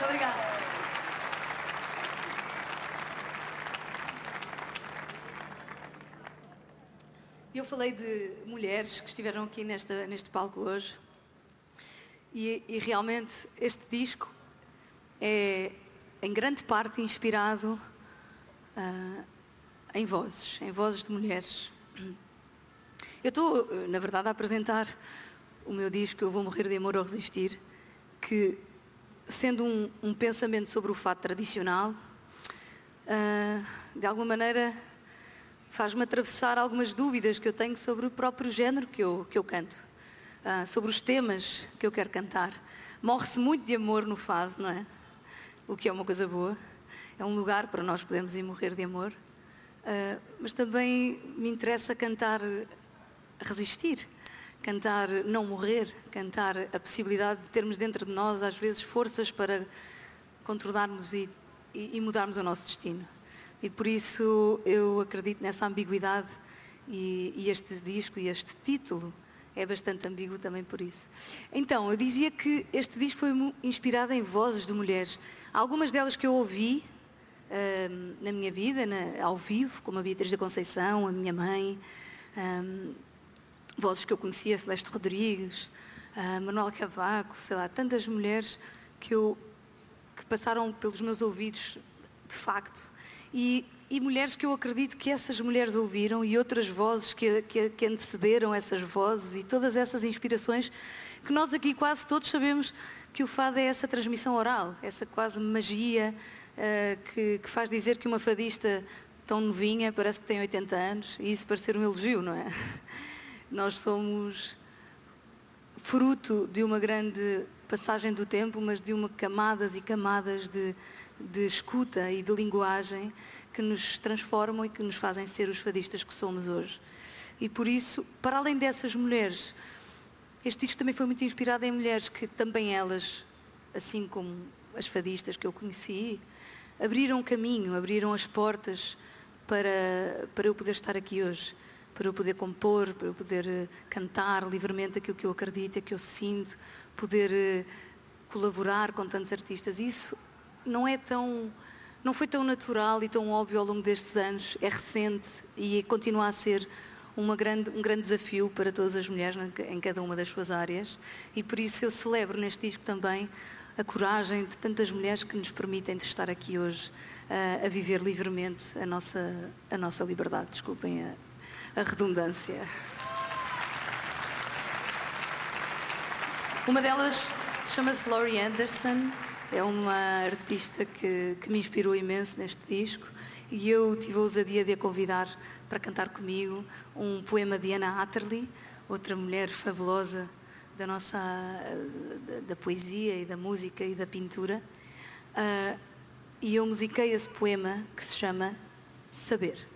Muito obrigada. Eu falei de mulheres que estiveram aqui neste palco hoje e realmente este disco é em grande parte inspirado em vozes de mulheres. Eu estou, na verdade, a apresentar o meu disco Eu Vou Morrer de Amor ou Resistir, que, sendo um pensamento sobre o fado tradicional, de alguma maneira faz-me atravessar algumas dúvidas que eu tenho sobre o próprio género que eu canto, sobre os temas que eu quero cantar. Morre-se muito de amor no fado, não é? O que é uma coisa boa. É um lugar para nós podermos ir morrer de amor. Mas também me interessa cantar resistir, cantar não morrer, cantar a possibilidade de termos dentro de nós, às vezes, forças para contornarmos e mudarmos o nosso destino. E por isso eu acredito nessa ambiguidade e este disco e este título é bastante ambíguo também por isso. Então, eu dizia que este disco foi inspirado em vozes de mulheres. Algumas delas que eu ouvi na minha vida, ao vivo, como a Beatriz da Conceição, a minha mãe, vozes que eu conhecia, Celeste Rodrigues, Manuel Cavaco, sei lá, tantas mulheres que passaram pelos meus ouvidos de facto. E mulheres que eu acredito que essas mulheres ouviram e outras vozes que antecederam essas vozes e todas essas inspirações que nós aqui quase todos sabemos que o fado é essa transmissão oral, essa quase magia que faz dizer que uma fadista tão novinha parece que tem 80 anos e isso parece ser um elogio, não é? Nós somos fruto de uma grande passagem do tempo, mas de uma camadas e camadas de escuta e de linguagem que nos transformam e que nos fazem ser os fadistas que somos hoje. E por isso, para além dessas mulheres, este disco também foi muito inspirado em mulheres que também elas, assim como as fadistas que eu conheci, abriram o caminho, abriram as portas para eu poder estar aqui hoje, para eu poder compor, para eu poder cantar livremente aquilo que eu acredito, que eu sinto, poder colaborar com tantos artistas. Isso não foi tão natural e tão óbvio ao longo destes anos, é recente e continua a ser um grande desafio para todas as mulheres em cada uma das suas áreas e por isso eu celebro neste disco também a coragem de tantas mulheres que nos permitem estar aqui hoje a viver livremente a nossa liberdade, desculpem a redundância. Uma delas chama-se Laurie Anderson, é uma artista que me inspirou imenso neste disco e eu tive a ousadia de a convidar para cantar comigo um poema de Anna Atterley, outra mulher fabulosa da poesia e da música e da pintura. E eu musiquei esse poema que se chama Saber.